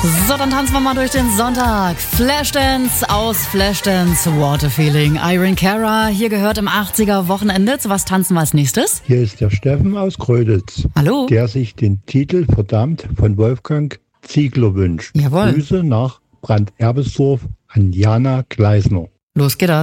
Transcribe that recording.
So, dann tanzen wir mal durch den Sonntag. Flashdance aus Flashdance, Water Feeling. Irene Cara, hier gehört im 80er Wochenende. Zu was tanzen wir als nächstes? Hier ist der Steffen aus Gröditz. Hallo. Der sich den Titel Verdammt von Wolfgang Ziegler wünscht. Jawohl. Grüße nach Brandt-Erbesdorf an Jana Gleisner. Los geht das.